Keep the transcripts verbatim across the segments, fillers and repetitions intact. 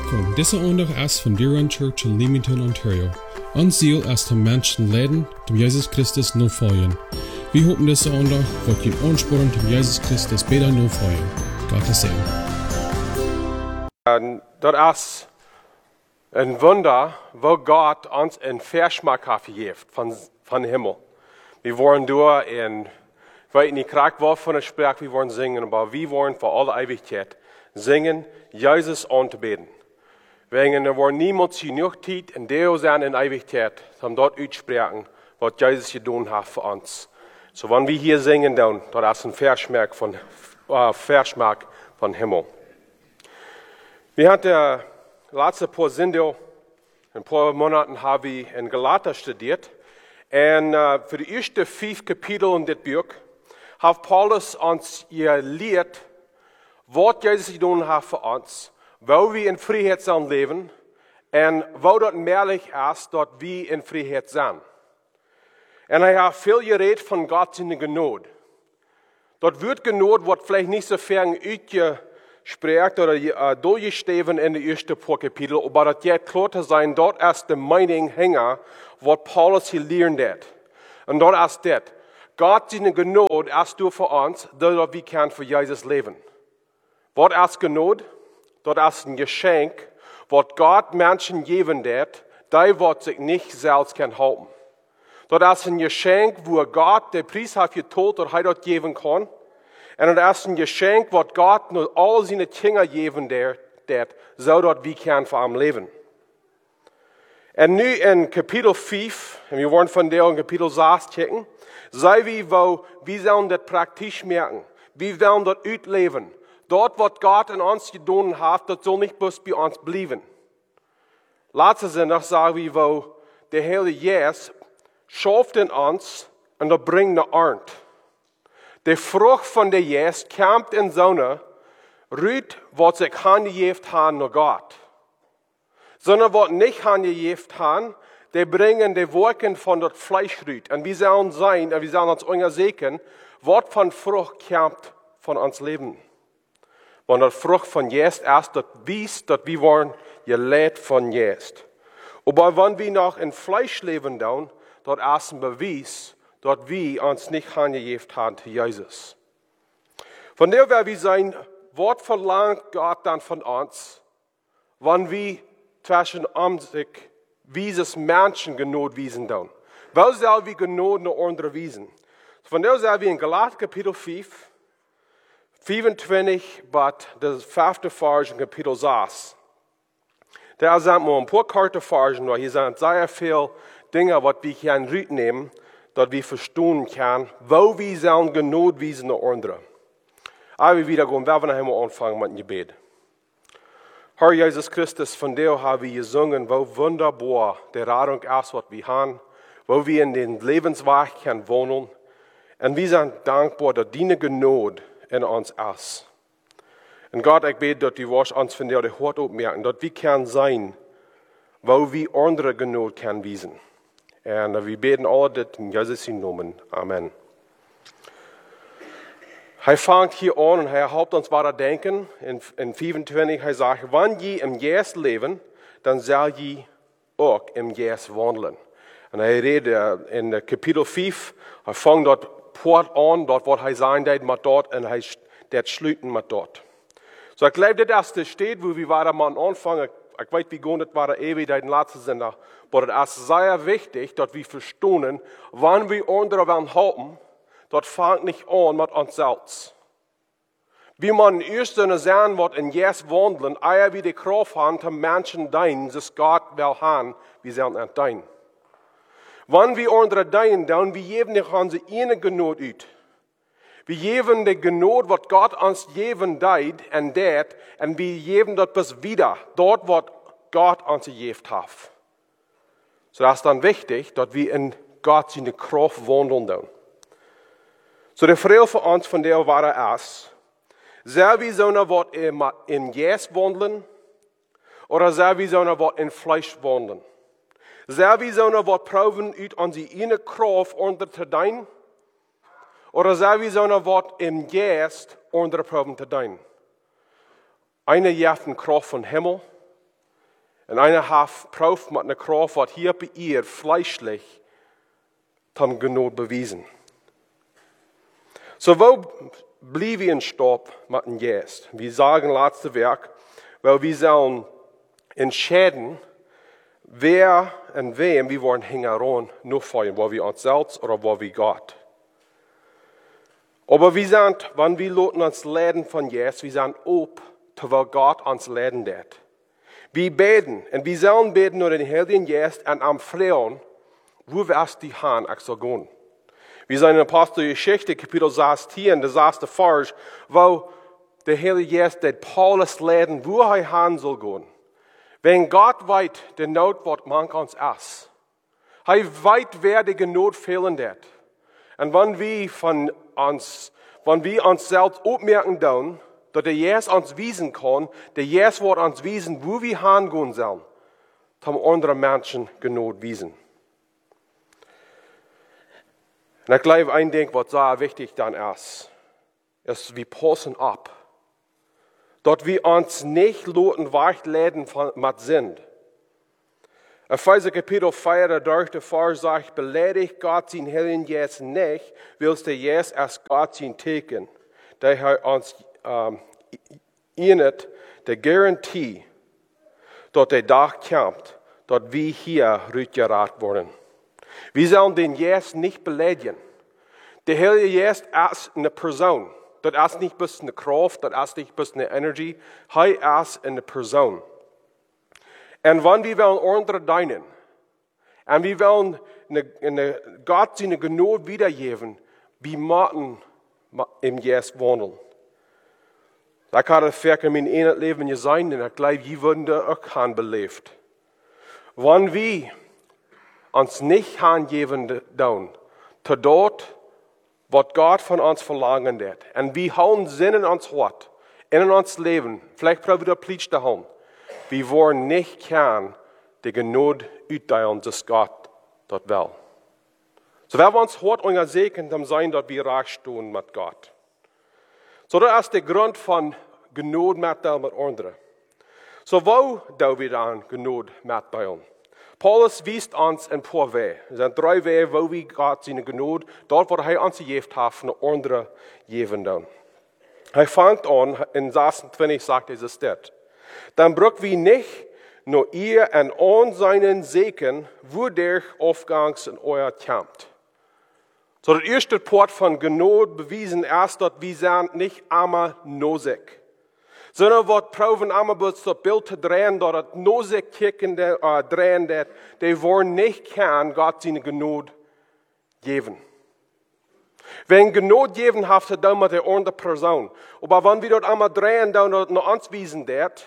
Welkom, deze aandag is van Deer Church in Leamington, Ontario. Ons ziel is om mensen leiden, om Jezus Christus navolgen. We hopen deze aandag wordt je aansporen om Jezus Christus beter navolgen. Gottes Segen. En dat is een wonder, wo God ons een Verschmack heeft van, van de Himmel. We worden door in, ik weet niet, krijg wat van een spraak, we worden zingen, maar we worden voor alle eeuwigheid zingen, Jezus aan te bidden. Wegen er wordt niemand genoeg tijd en deel zijn in eeuwigheid, om dort uitspreken, wat Jezus gedaan heeft voor ons. So, wanneer we hier zingen, dan, dat is een Verschmack van, uh, Verschmack van Himmel. We hadden de laatste paar zinnen, een paar Monaten hebben we in Galater studiert. En uh, voor de eerste vijf kapitelen in dit boek, heeft Paulus ons geleerd wat Jezus gedaan heeft voor ons, waar we in vrijheid zijn leven en waar dat merkelijk is dat we in vrijheid zijn. En hij heeft veel gereed van God in de genade. Dat woord genade wordt vielleicht niet zo ver uitgesproken oder uh, durchgesteven in de eerste paar kapitelen, maar dat jij klar te zijn, dat is de mening hangen wat Paulus hier geleerd heeft. En dat is dit. God in de genade is door voor ons, dat we kunnen voor Jezus leven. Wat is genade? Dat is een geschenk, wat God mensen geven heeft, die wat zich niet zelfs kan houden. Dat is een geschenk, waar God de prijs heeft getoond, dat hij dat geven kan. En dat is een geschenk, wat God naar al zijn dingen geven heeft, zodat we kunnen voor hem leven. En nu in kapitel vijf, en we worden vandaag in kapitel zes kijken, zijn we, wo, we zullen dat praktisch merken. We willen dat uitleven. Dat wat God in ons gedaan heeft, dat zal niet bloß bij ons blijven. Laatste zondag zeggen we, wo de Heilige Geest schafft in ons en dat brengt naar aard. De vrucht van de Geest komt in zonne, ruht wat zich aangegeven haben naar God. Sondern wat niet aangegeven haben, die brengen de werken van dat Fleisch ruht. En we zullen zijn, en we zullen ons onderzoeken, wat van vrucht komt van ons leven. Want dat vrucht van Geest is, dat wijst, dat we worden geleid van Geest. Maar wanneer we nog in Fleisch leven doen, dat is een bewijs, dat we ons niet aangegeven hebben te Jezus. Vandaar wil we zijn, wat verlangt God dan van ons, wanneer we tussen ons wijzes mensen genood wijzen doen. Wel zullen we genood naar andere wijzen. Vandaar zijn we in Galater kapitel vijf, vijfentwintig, but de vijfde vers in kapitel zes. Daar zijn maar een paar korte versen, maar hier zijn zeer veel dingen wat we kunnen uitnemen, dat we verstaan kunnen, waar we zullen genood wijzen naar anderen. Aber wieder gaan, we gaan helemaal aanvangen met een gebed. Herr Jezus Christus, van jou hebben we gezongen, hoe wunderbar de Radung is wat we hebben, waar we in den levensweg kunnen wonen. En we zijn dankbaar dat die genood in ons is. En God, ik bid dat u was ons van jou de hart opmerken, dat we kunnen zijn, waar we andere genood kunnen wijzen. En we beten alle dit in Jezus' naam. Amen. Hij vangt hier aan en hij helpt ons wat denken. In, in vijfentwintig, hij zegt, wanneer je in Geest leven, dan zal je ook in Geest wandelen. En hij redt in uh, kapitel vijf, hij vangt dat poort aan, dat wat hij zijn deed met dat, en hij dat sluiten met dat. So, ik geloof, dit is de stad, waar we waren aan aanvangen. Ik weet, we gaan het waren ewig in laatste zondag. Maar het is zeer wichtig, dat we verstaan, wanneer we anderen willen helpen, dat vangt niet aan met onszelf. We moeten eerst zijn wat in Jezus wandelen, eer we de kracht hebben, te mensen dienen, zoals God wil hebben, we zullen het dienen. Wanneer we anderen dienen, dan we geven niet onze ene genood uit. We geven de genood wat God ons geven deed en deed, en we geven dat pas wieder, dat wat God ons gegeven heeft. So dat is dan wichtig, dat we in God zijn kracht wandelen. So de vraag voor ons van der ware is, zullen we zo wat in Geest wandelen, of zullen we zo wat in Fleisch wandelen? Zullen we zo wat proeven uit onze ene kracht onder te dienen, of zullen we zo wat in Geest onder proeven te dienen? Eine heeft een kracht van Himmel, En einer hat proef met een kracht wat hier bij ihr fleischlich tam genoeg bewiesen. So wo blieb wir in Stopp mit dem Geist? Wir sagen letzte Werk, weil wir sollen entscheiden, wer und wem wir wollen hängen nur feiern, wo wir uns selbst oder wo wir Gott. Aber wir sind, wenn wir loten uns leiden von Jesus, wir sind ob, terwijl Gott uns leiden wird. Wir beten, und wir sollen beten nur den Heiligen Geist und am Freuen, wo wir es die Hand auch so gehen. Wir sind in Apostelgeschichte, Kapitel sechzehn, der sechste Vers, wo der Heilige Geist der Paulus leiden, wo er hin soll gehen. Wenn Gott weit der Not wird, man uns es. Er weit wer die Not fehlen wird. Und wenn wir von uns, wenn wir uns selbst aufmerken tun, dass der Jesus uns wiesen kann, der Jesus wird uns wiesen, wo wir hingehen sollen, dann andere Menschen genug wiesen. Und ich glaube, ein Ding, was sehr wichtig dann ist, ist, wir passen ab. Dass wir uns nicht lassen wegleiten mit Sinn. Epheser Kapitel vier, der dritte Vers sagt, beleidigt Gott sein Heiligen Geist nicht, willst der Jesus als Gott sein Teken, der er uns ähm, erinnert, der Garantie, dass der Tag kommt, dass wir hier rückgerat wurden. Wir sollen den Jesus nicht beleidigen. Der Heilige Geist ist eine Person. Das ist nicht bloß eine Kraft, das ist nicht bloß eine Energie. Er ist eine Person. Und wenn wir wollen andere dienen, und wir wollen eine, eine Gott seine Gnade wiedergeben, wir müssen im Jesus wandeln. Da kann ich für mein eigenes Leben sein, und ich glaube, wir würden da auch haben belebt. Wenn wir uns nicht hingeben tun, zu dort, was Gott von uns verlangen wird, und wir haben Sinn in uns Hort, in uns Leben, vielleicht brauchen wir Pflicht daheim, wir wollen nicht können, die Gnade utdeilen, dass Gott dort will. So werden wir uns heute unser Segen dann sein, dass wir recht stehen mit Gott. So das ist der Grund von Gnade mitteilen mit anderen. So wo da wir dann Gnade mitteilen? Paulus wies uns ein paar Wege. Es sind drei Wege, wo wir Gott seine Gnade, dort wo er uns gegeben hat, von anderen geben dann. Er fängt an, in sechsundzwanzig sagt er es dort. Dann braucht wir nicht nur ihr und an seinen Segen, wo der aufgangs in euer kommt. So, das erste Part von Gnade bewiesen erst, dass wir sind nicht einmal nosig. Sondern wir proben einmal bloß das Bild zu drehen, dass das nosig kicken, äh, drehen, dass die wollen nicht kann, Gott seine Gnade geben. Wenn Gnade geben, hat er dann mit der anderen Person. Aber wenn wir dort einmal drehen, dann dort noch uns wiesen,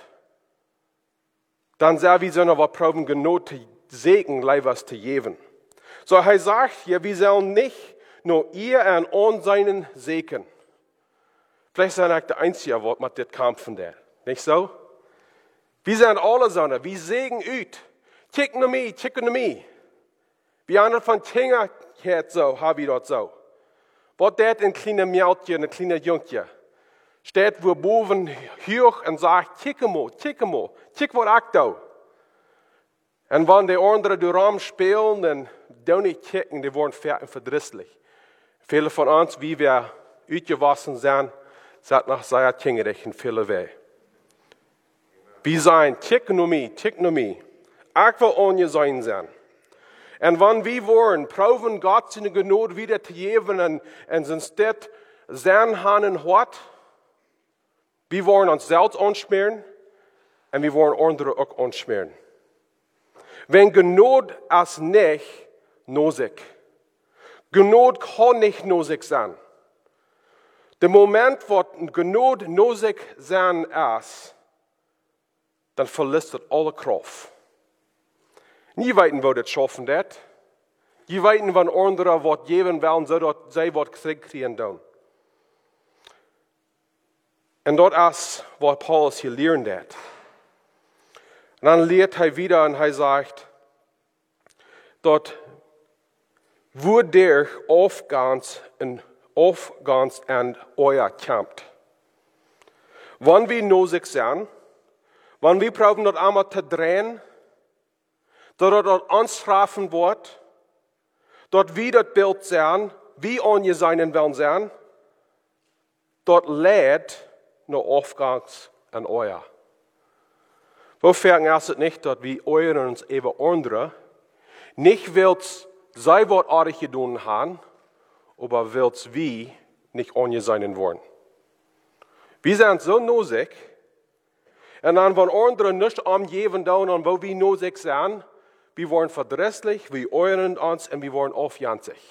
dann sagen wir, sondern wir proben Gnade zu Segen, was zu geben. So, er sagt hier, wir sollen nicht nur ihr und an seinen Segen. Vielleicht sind wir der Einzige, der mit dem kämpfen der. Nicht so? Wir sind alle so, wir segen ut. Kick nur mich, kick nur mich. Wie einer von Kinder hat so, habe ich dort so. Was das ein kleiner Mädchen, ein kleiner Jungchen, steht wo boven hoch und sagt, kick mal, kick mal, kick was ich da. Und wenn die anderen den Raum spielen, dann don't nicht kicken, die werden fertig und verdrisslich. Viele von uns, wie wir ausgewaschen sind, sind nach sehr kingerig in viele Wege. Wir sagen, kick nur mich, kick nur mich. Ich will ohne sein sein. Und wenn wir wollen, proben Gott seine Gnade wieder zu geben und, und instead sein Hand hat, wir wollen uns selbst anschmieren und wir wollen andere auch anschmieren. Wenn Gnade ist nicht nosig. Gnade kann nicht nosig sein. Der Moment, wo Gnade nosig sein ist, dann verlässt es alle Kraft. Nie weiten, wo das schaffen wird. Nie weiten, wann andere was geben wollen, so dass sie was kriegen dann. Und das ist, was Paulus hier lernt wird. Und dann lehrt er wieder und er sagt, dort, wo der aufgangs und aufgangs an euer kommt. Wenn wir nosig sind, wenn wir proben, dort einmal zu drehen, dort dort uns strafen wird, dort wie das Bild sein, wie on sein wollen sein, dort lädt nur Aufgangs an euer. Wofür ist es nicht, dass wir euren uns eben andere nicht willst, sei wortartig getan haben, aber willst wie nicht on sein wollen. Wir sind so nosig, und dann, wenn andere nicht angeben, und wo wir nosig sind, wir wollen verdrisslich, wir euren uns und wir wollen aufjanzig.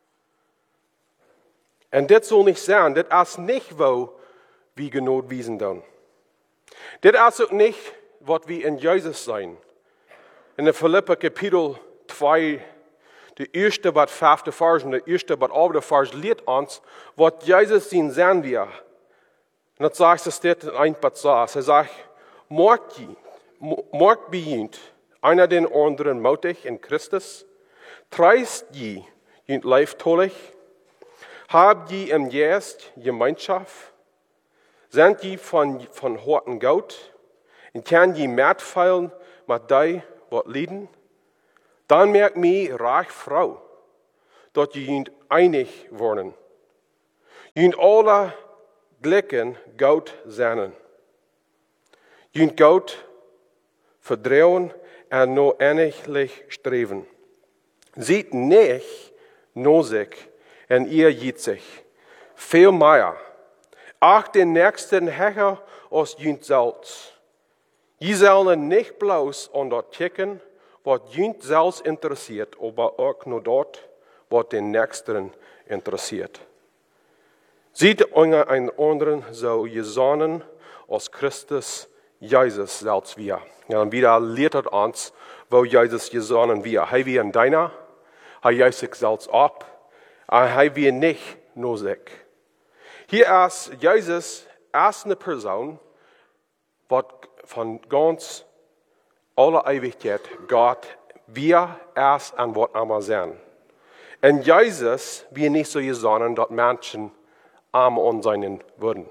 Und das soll nicht sein, das ist nicht, wo wir genot wiesen tun. Das ist auch nicht, was wir in Jesus sein. In der Philipper Kapitel zwei, der erste, was fünfte Vers und der erste, was achte Vers, lehrt uns, was Jesus sein sein wir. Und das sagt es steht in ein Passage. Er sagt, morgt je, morgt bejünt, einer den anderen mutig in Christus, treist je, jünt leiftolig, habt je im Geist Gemeinschaft, sind je von, von Horten Gaut, und kann je mitfeilen mit dei, wat lieden, dann merkt mir reich Frau, dort je jünt einig worden. Jünt alle Glicken Gaut seinen. Jünt Gaut verdrehen und nur ähnlich streben. Sieht nicht nosig und ihr jiet sich. Viel mehr. Ach den nächsten Hecher aus jünt selbst. Je sollen nicht bloß an dort kicken, was jünt selbst interessiert, aber auch nur dort, was den Nächsten interessiert. Sieht euch einen anderen so gesonnen als Christus Jesus selbst wir. Ja, und wieder lehrt er uns, wo Jesus gesonnen wir. Hij wie ein Deiner, hij juist sich selbst ab, und hij wie nicht nosig. Hier ist Jesus erst eine Person, was von ganz aller Ewigkeit Gott wir erst an was einmal sein. Und Jesus wir nicht so gesonnen, dass Menschen arm an sein würden.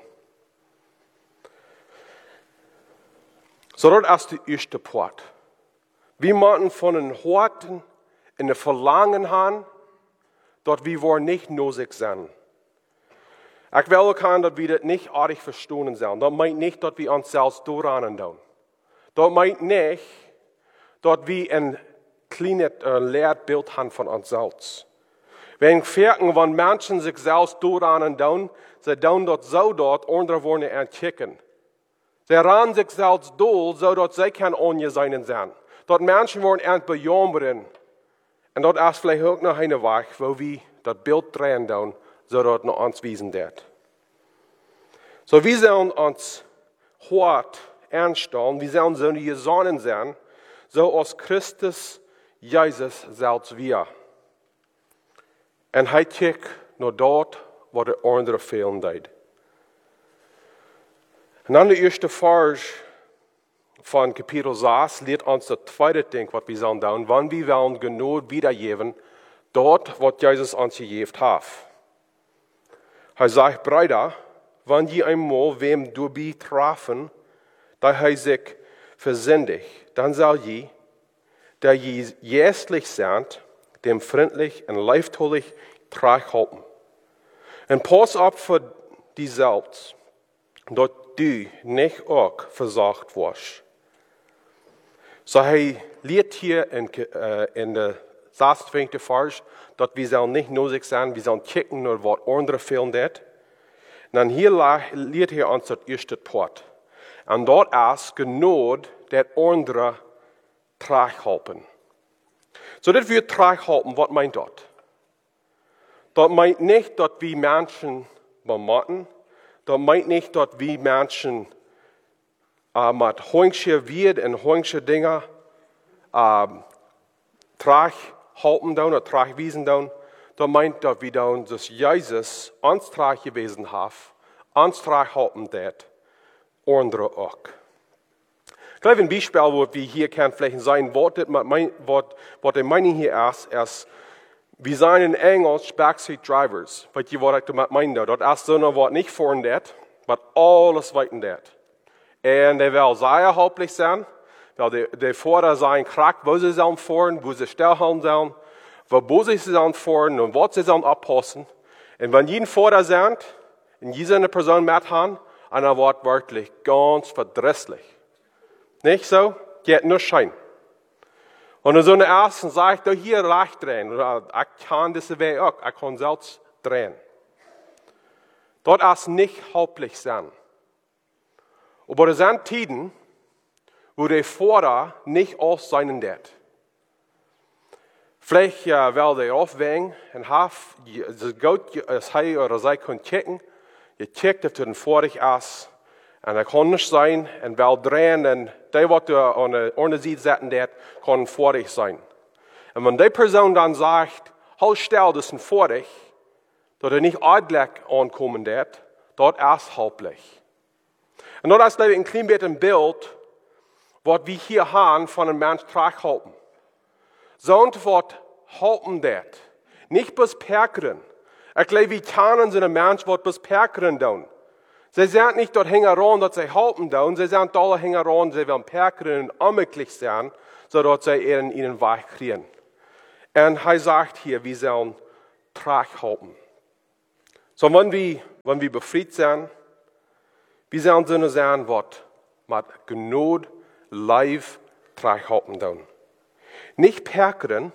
So, das ist der erste Part. Wir machen von den Horten in der Verlangen haben, dass wir wollen nicht nosig sein. Ich will auch, dass wir das nicht artig verstehen sollen. Das meint nicht, dass wir uns selbst durchrennen tun. Das meint nicht, dass wir ein kleines äh, Lehrbild haben von uns selbst. Wenn merken, wenn Menschen sich selbst durchrennen tun, sie tun das so dort, andere wollen entdecken. Sie rennen sich selbst durch, so dass sie kein Onje sein sein. Dort Menschen wollen ent bejammern. Und dort ist vielleicht auch noch eine Weg, wo wir das Bild drehen tun, so dass noch uns wiesen wird. So, wir sollen uns hart ernststellen, wir sollen so gesonnen sein, so als Christus Jesus selbst wir. Und er kijkt nur dort, wo der andere fehlen deed. Und dann der erste Vers von Kapitel sechs lehrt uns das zweite Ding, was wir sollen tun, wann wir wollen genug wiedergeben, dort, was Jesus uns gegeben hat. Er sagt, Brüder, wenn je einmal wem du betrafen, da er sich versündigt, dann soll je, der je jästlich sind, dem freundlich und leiftolig traghalten. Und pass auf für die selbst, dass du nicht auch versagt wirst. So er lehrt hier in, äh, in der sechsundzwanzigsten Vers, dass wir sollen nicht nosig sein, wir sollen kicken, nur was andere fehlen dort. Und dann hier lehrt er uns das erste Part. Und dort ist genug, der andere traghalten. So, das wir traghalten, was meint das? Das meint nicht, dass wir Menschen bematten. Das meint nicht, dass wir Menschen äh, mit hongsche Wied und hongsche Dinge äh, traghalten oder tragwiesen tun. Das meint, dass wir dann, dass Jesus uns trag gewesen hat, uns traghalten wird, andere auch. Ich glaube, ein Beispiel, wo wir hier kann vielleicht sein, was die Meinung hier ist, ist, wir sind in Englisch Backseat Drivers. Weil ihr, was ich damit meine, das ist so ein Wort nicht vorne dort, aber alles weiten dort. Und der will sehr erheblich sein, Ja, die, die Vater sein krank, wo sie sollen fahren, wo sie stillhalten sollen, wo sie sollen fahren und was sie sollen abpassen. Und wenn jeden Vater sind, in jeder Person mit haben, einer wird wirklich ganz verdrisslich. Nicht so? Geht nur Schein. Und in so einer ersten sagt er, hier recht drehen. Oder ich kann das Weg auch, ich kann selbst drehen. Dort ist nicht hauptlich sein. Aber es sind Tiden, wo der Vater nicht aus sein wird. Vielleicht uh, will der aufwägen und haf, es gut, als hij oder zij kann checken, je checkt, ob er fertig ist. Und er kann nicht sein, und will drehen, und der, was du an der Ordnung setzen wird, kann fertig sein. Und wenn die Person dann sagt, halt still, das ist fertig, dass er nicht ordentlich ankommen wird, dort ist halblich. Und dort ist ein klein bisschen ein Bild, was wir hier haben von einem Menschen traghalten. Sonst wird halten wird. Nicht bis perkeren. Ich glaube, wir kennen so einen Menschen, der bis perkeren tun. Sie sind nicht dort hingeran, dass sie halten tun. Sie sind alle hingeran, sie wollen perkeren und unmöglich sein, sodass sie ihren, ihren Weg kriegen. Und er sagt hier, wir sollen Trag halten. So, wenn wir, wenn wir befreit sind, wir sollen so sein, was mit Gnade, live Trag halten tun. Nicht perkeren,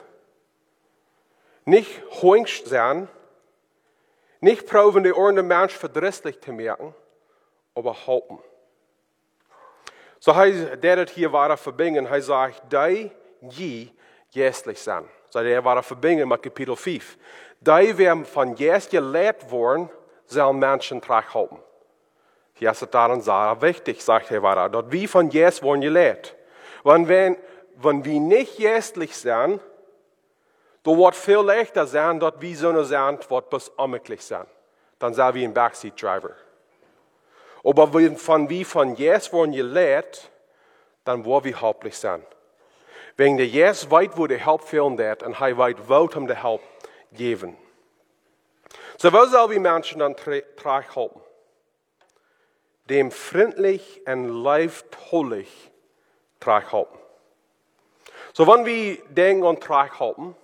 nicht hoingst sein, nicht proben, die anderen Menschen verdrisslich zu merken, aber halten. So er, der das hier war verbinden, er sagt, die je jästlich sein. So der war verbinden mit Kapitel fünf. Die werden von jetzt gelehrt worden, sollen Menschen Trag halten. Hier ist es daran sehr wichtig, sagt er weiter, dass wir von jetzt worden gelehrt. Wenn, wenn, wenn wir nicht jästlich sind, dann wird viel leichter sein, dass wir so eine sind, was bis unmöglich sind. Dann sind wir ein Backseat-Driver. Aber wenn von wir von jetzt worden gelehrt, dann wollen wir hauptlich sein. Wegen der jetzt weit, wo der Help fehlen wird, und er weit wollt, um der Help geben. So, wo sollen wir Menschen dann Trag halten? Dem freundlich und leibtollig Trag halten. So, wenn wir denken an Trag halten,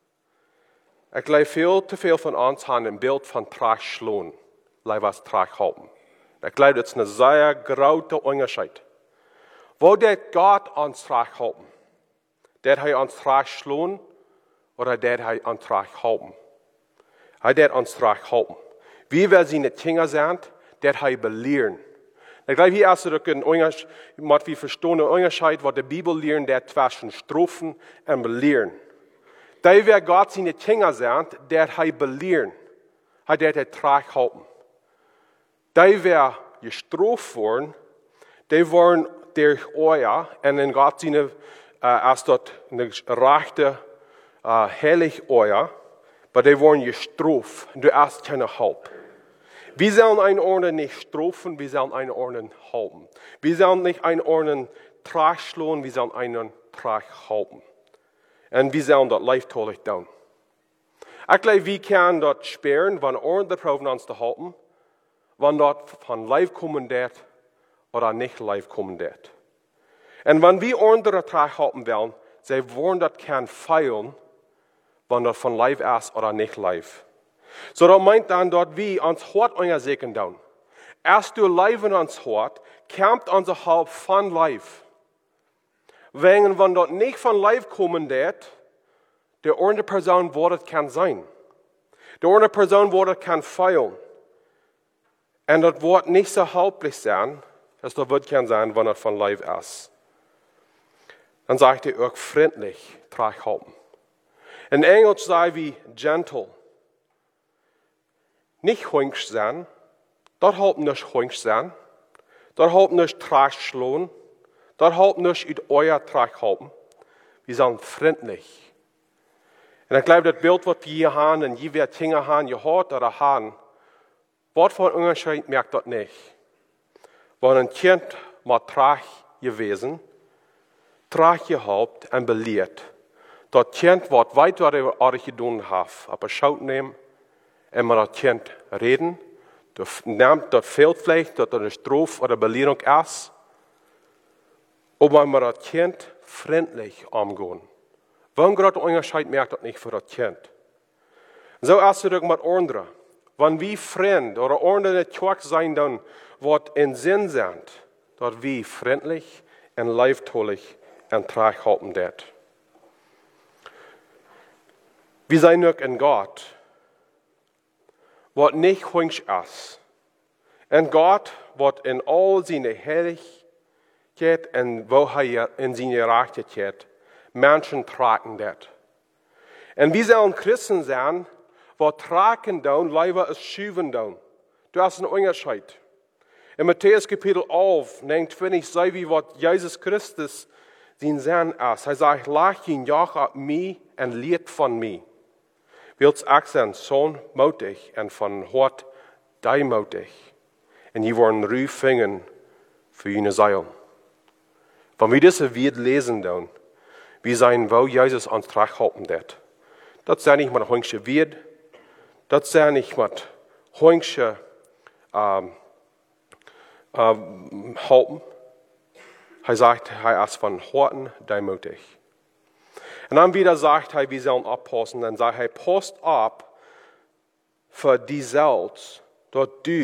ich glaube, viel zu viel von uns haben ein Bild von Trag schlagen, was Trag halten. Ich glaube, das ist eine sehr große Unterschied. Wo der Gott uns Trag halten? Der hat uns Trag schlagen oder der hat uns Trag halten? Er hat uns Trag halten. Wie wir seine Kinder sind, der hat belehren. Ich glaube, hier ist es ein Unterschied, was wir verstehen, ein Unterschied, was die Bibel lernt, der zwischen Strophen und Belehren. Da wer Gott seine Kinder sind, der hat belehren, hat der den Trag halten. Da wer gestraft worden, die waren durch euer, und in Gott seine, äh, als dort eine rechte, äh, heilig euer, aber die waren gestraft, und du hast keine Halb. Wir sollen einen Orden nicht strafen, wir sollen einen Orden halten. Wir sollen nicht einen Orden Trag schlagen, wir sollen einen Trag halten. Und wir sollen das leibtollig tun. Ich glaube, wir können das sperren, wenn Orden proben uns zu halten, wenn dort von live kommen wird oder nicht live kommen wird. Und wenn wir Orden Trag halten wollen, sie wollen das kein feilen, wenn das von live ist oder nicht live. So, das meint dann, dass wir uns hart untersegen tun. Erst du live in uns hart, kämpft unser Haupt von live. Wenn, wenn dort nicht von live kommen wird, der andere Person wird kann sein. Der andere Person wird kann feilen. Und das wird nicht so hauptlich sein, dass das wird kann sein, wenn das von live ist. Dann sagt er auch freundlich, Trag halten. In Englisch sei wie gentle. Nicht hoingst sein, dort halt nicht hoingst sein, dort halt nicht Trag schlagen, dort halt nicht in euer Trag halten. Wir sind freundlich. Und ich glaube, das Bild, was wir hier haben, und je wer Dinge haben, gehört oder haben, Wort von Unterschied merkt das nicht. Wenn ein Kind mal Trag gewesen, Trag gehabt und belehrt, das Kind wird weit, was er getan hat, aber schaut nehmen, und mit dem Kind reden, das nimmt das fehlt vielleicht, dass das eine Strophe oder Belehrung ist. ob man mit das Kind freundlich umgehen. Wenn gerade der Unterschied merkt das nicht für das Kind. So erst du mit anderen. Wenn wir Freund oder andere Tag sein, dann wird in Sinn sind, dass wir freundlich und leibtollig und traghalten wird. Wir sind auch in Gott, was nicht wünscht ist. Und Gott wird in all seine Herrlichkeit und wo er in seine Gerechtigkeit Menschen tragen wird. Und wir sollen Christen sein, was tragen dann, lieber als schieben dann. Du hast einen Unterschied. In Matthäus Kapitel elf, neunundzwanzig, sei wie was Jesus Christus sein Sein ist. Er sagt, lach ihn Joch ab mir und leert von mir. Willst auch sein Sohn mutig und von Hort demutig. Und die wollen Ruhe finden für ihre Seelen. Wenn wir diese Wort lesen, dann, wir sein, wo Jesus uns traghalten wird. Das sei nicht mit heunsche Wort, das sei nicht mit heunsche ähm, ähm, halten. Er sagt, er ist von Horten demutig. Und dann wieder sagt er, wir sollen abpassen. Dann sagt er, passt ab für die selbst, dort du